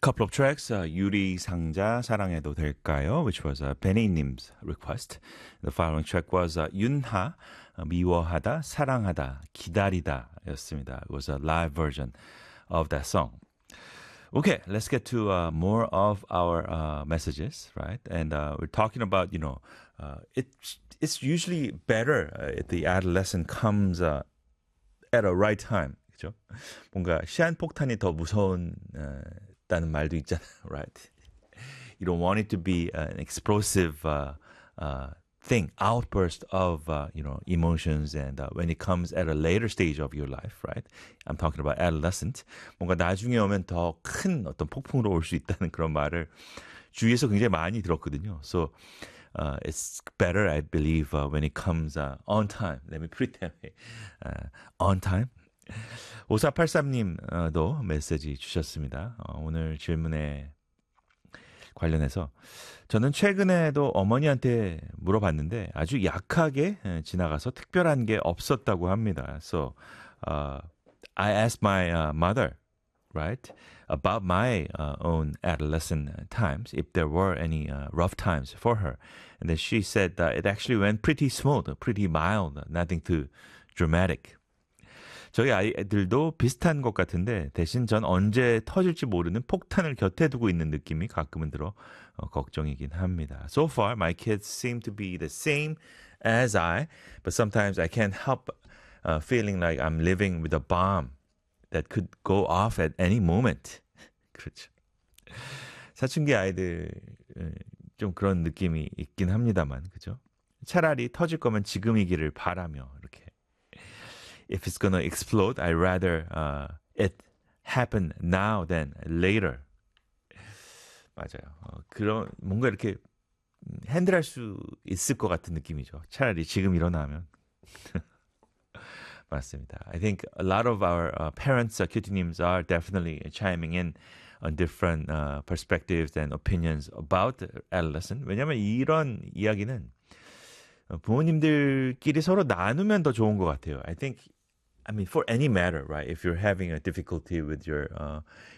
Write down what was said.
couple of tracks, 유리 상자 사랑해도 될까요? Which was Benny님's request. The following track was 윤하 미워하다 사랑하다 기다리다 였습니다. It was a live version of that song. Okay, let's get to more of our messages, right? And we're talking about, it's usually better if the adolescent comes at a right time. 그죠? 뭔가 시한폭탄이 더 무서운 다는 말도 있잖아요, right? You don't want it to be an explosive thing, outburst of emotions, and when it comes at a later stage of your life, right? I'm talking about adolescent. 뭔가 나중에 오면 더 큰 어떤 폭풍으로 올 수 있다는 그런 말을 주위에서 굉장히 많이 들었거든요. So it's better, I believe, when it comes on time. Let me put it that way. On time. 5483님도 메시지 주셨습니다. 오늘 질문에 관련해서 저는 최근에도 어머니한테 물어봤는데 아주 약하게 지나가서 특별한 게 없었다고 합니다. So I asked my mother, right, about my own adolescent times, if there were any rough times for her. And then she said that it actually went pretty smooth, pretty mild, nothing too dramatic. 저희 아이들도 비슷한 것 같은데 대신 전 언제 터질지 모르는 폭탄을 곁에 두고 있는 느낌이 가끔은 들어 걱정이긴 합니다. So far, my kids seem to be the same as I, but sometimes I can't help feeling like I'm living with a bomb that could go off at any moment. 그렇죠. 사춘기 아이들 좀 그런 느낌이 있긴 합니다만, 그죠? 차라리 터질 거면 지금이기를 바라며 이렇게. If it's gonna explode, I'd rather it happen now than later. 맞아요. 그런 뭔가 이렇게 핸들할 수 있을 것 같은 느낌이죠. 차라리 지금 일어나면. 맞습니다. I think a lot of our parents, 큐티님s are definitely chiming in on different perspectives and opinions about adolescent. 왜냐하면 이런 이야기는 부모님들끼리 서로 나누면 더 좋은 것 같아요. I mean, for any matter, right? If you're having a difficulty with your